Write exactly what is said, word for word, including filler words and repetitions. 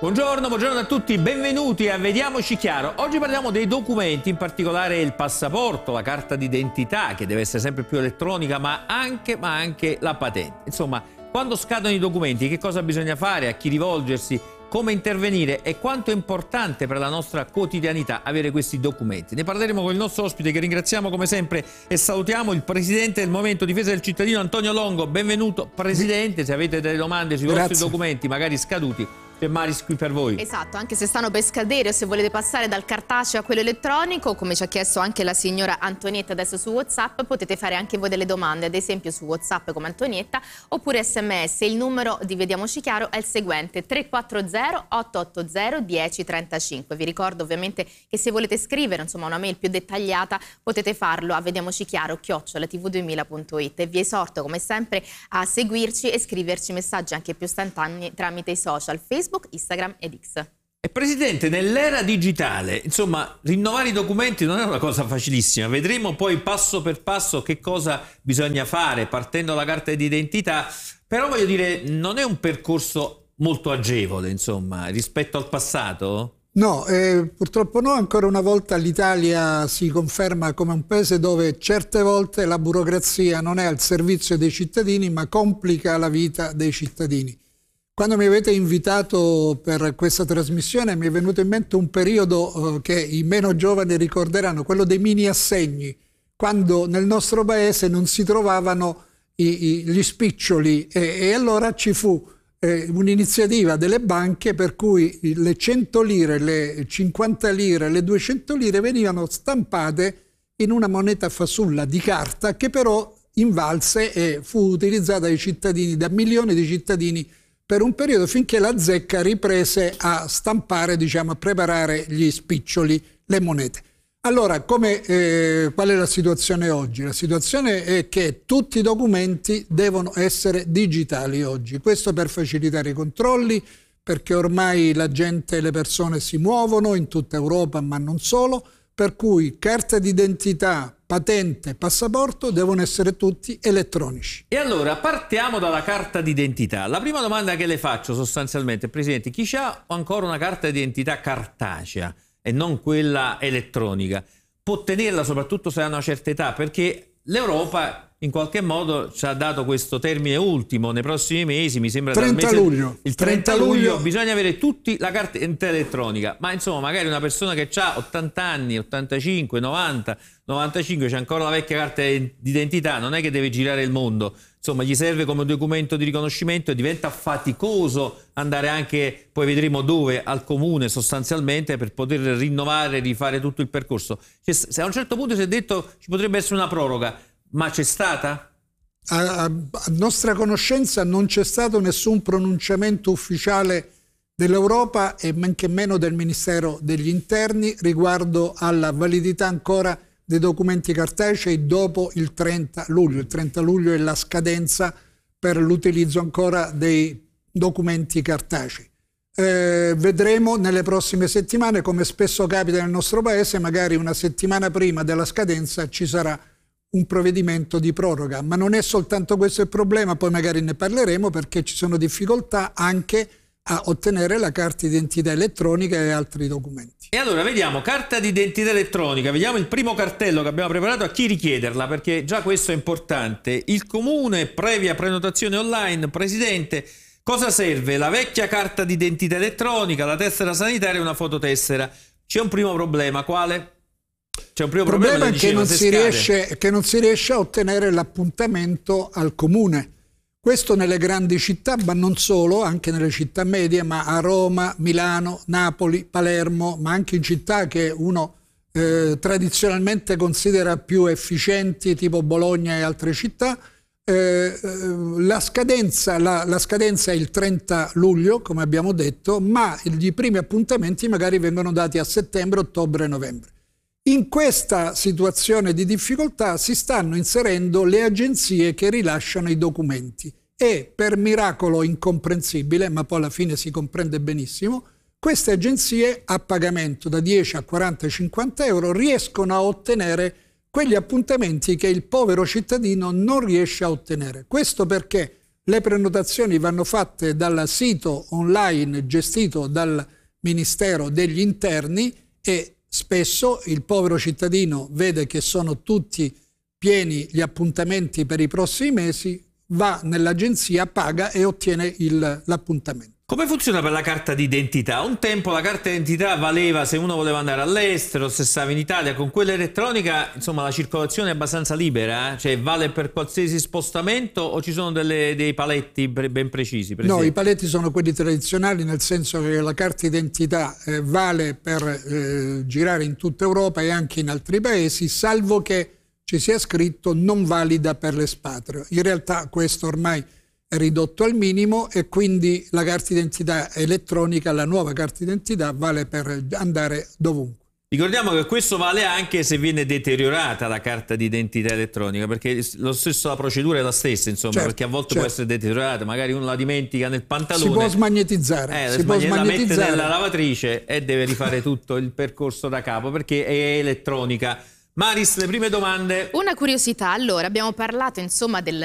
Buongiorno, buongiorno a tutti, benvenuti a Vediamoci Chiaro. Oggi parliamo dei documenti, in particolare il passaporto, la carta d'identità, che deve essere sempre più elettronica, ma anche, ma anche la patente. Insomma, quando scadono i documenti, che cosa bisogna fare, a chi rivolgersi, come intervenire e quanto è importante per la nostra quotidianità avere questi documenti. Ne parleremo con il nostro ospite, che ringraziamo come sempre e salutiamo, il Presidente del Movimento Difesa del Cittadino, Antonio Longo. Benvenuto Presidente, se avete delle domande sui Grazie. vostri documenti, magari scaduti, c'è Maris qui per voi. Esatto, anche se stanno per scadere o se volete passare dal cartaceo a quello elettronico, come ci ha chiesto anche la signora Antonietta adesso su WhatsApp, potete fare anche voi delle domande, ad esempio su WhatsApp come Antonietta, oppure sms. Il numero di Vediamoci Chiaro è il seguente: tre quattro zero otto otto zero uno zero tre cinque. Vi ricordo ovviamente che se volete scrivere insomma una mail più dettagliata potete farlo a vediamocichiaro chiocciola t v duemila punto it, e vi esorto come sempre a seguirci e scriverci messaggi anche più istantanei tramite i social Facebook, Instagram ed X. E Presidente, nell'era digitale, insomma, rinnovare i documenti non è una cosa facilissima. Vedremo poi passo per passo che cosa bisogna fare partendo dalla carta d'identità, però voglio dire, non è un percorso molto agevole, insomma, rispetto al passato? No, eh, purtroppo no. Ancora una volta l'Italia si conferma come un paese dove certe volte la burocrazia non è al servizio dei cittadini, ma complica la vita dei cittadini. Quando mi avete invitato per questa trasmissione mi è venuto in mente un periodo eh, che i meno giovani ricorderanno, quello dei mini assegni, quando nel nostro paese non si trovavano i, i, gli spiccioli e, e allora ci fu eh, un'iniziativa delle banche per cui le cento lire, le cinquanta lire, le duecento lire venivano stampate in una moneta fasulla di carta che però invalse e fu utilizzata dai cittadini, da milioni di cittadini, per un periodo finché la zecca riprese a stampare, diciamo, a preparare gli spiccioli, le monete. Allora, come, eh, qual è la situazione oggi? La situazione è che tutti i documenti devono essere digitali oggi. Questo per facilitare i controlli, perché ormai la gente e le persone si muovono in tutta Europa, ma non solo, per cui carta d'identità, patente, passaporto devono essere tutti elettronici. E allora partiamo dalla carta d'identità. La prima domanda che le faccio sostanzialmente, Presidente, chi ha ancora una carta d'identità cartacea e non quella elettronica può tenerla, soprattutto se ha una certa età, perché l'Europa in qualche modo ci ha dato questo termine ultimo nei prossimi mesi, mi sembra trenta mese, luglio. il trenta luglio bisogna avere tutti la carta elettronica, ma insomma magari una persona che ha ottanta anni, ottantacinque, novanta, novantacinque, c'è ancora la vecchia carta d'identità, non è che deve girare il mondo, insomma gli serve come documento di riconoscimento e diventa faticoso andare anche, poi vedremo dove, al comune sostanzialmente, per poter rinnovare, rifare tutto il percorso. Cioè, se a un certo punto si è detto ci potrebbe essere una proroga, ma c'è stata? A, a nostra conoscenza non c'è stato nessun pronunciamento ufficiale dell'Europa e men che meno del Ministero degli Interni riguardo alla validità ancora dei documenti cartacei dopo il trenta luglio. Il trenta luglio è la scadenza per l'utilizzo ancora dei documenti cartacei. Eh, vedremo nelle prossime settimane, come spesso capita nel nostro paese, magari una settimana prima della scadenza ci sarà un provvedimento di proroga, ma non è soltanto questo il problema, poi magari ne parleremo, perché ci sono difficoltà anche a ottenere la carta d'identità elettronica e altri documenti. E allora vediamo, carta d'identità elettronica, vediamo il primo cartello che abbiamo preparato, a chi richiederla, perché già questo è importante. Il comune, previa prenotazione online. Presidente, cosa serve? La vecchia carta d'identità elettronica, la tessera sanitaria e una fototessera. C'è un primo problema, quale? C'è un primo Il problema, problema è che non, si riesce, che non si riesce a ottenere l'appuntamento al comune. Questo nelle grandi città, ma non solo, anche nelle città medie, ma a Roma, Milano, Napoli, Palermo, ma anche in città che uno eh, tradizionalmente considera più efficienti, tipo Bologna e altre città. Eh, la, scadenza, la, la scadenza è il trenta luglio, come abbiamo detto, ma i primi appuntamenti magari vengono dati a settembre, ottobre e novembre. In questa situazione di difficoltà si stanno inserendo le agenzie che rilasciano i documenti e, per miracolo incomprensibile, ma poi alla fine si comprende benissimo, queste agenzie a pagamento da dieci a quaranta cinquanta euro riescono a ottenere quegli appuntamenti che il povero cittadino non riesce a ottenere. Questo perché Le prenotazioni vanno fatte dal sito online gestito dal Ministero degli Interni e spesso il povero cittadino vede che sono tutti pieni gli appuntamenti per i prossimi mesi, va nell'agenzia, paga e ottiene l'appuntamento. Come funziona per la carta d'identità? Un tempo la carta d'identità valeva se uno voleva andare all'estero, se stava in Italia. Con quella elettronica, insomma, la circolazione è abbastanza libera, eh? Cioè vale per qualsiasi spostamento o ci sono delle, dei paletti ben precisi? Per no, esempio? I paletti sono quelli tradizionali, nel senso che la carta d'identità eh, vale per eh, girare in tutta Europa e anche in altri paesi, salvo che ci sia scritto non valida per l'espatrio. In realtà questo ormai è ridotto al minimo e quindi la carta d'identità elettronica, la nuova carta d'identità, vale per andare dovunque. Ricordiamo che questo vale anche se viene deteriorata la carta d'identità elettronica, perché lo stesso, la procedura è la stessa, insomma, certo, perché a volte certo. può essere deteriorata, magari uno la dimentica nel pantalone. Si può smagnetizzare, eh, si può la mette smagnetizzare. nella lavatrice e deve rifare tutto il percorso da capo, perché è elettronica. Maris, le prime domande. Una curiosità, allora abbiamo parlato insomma del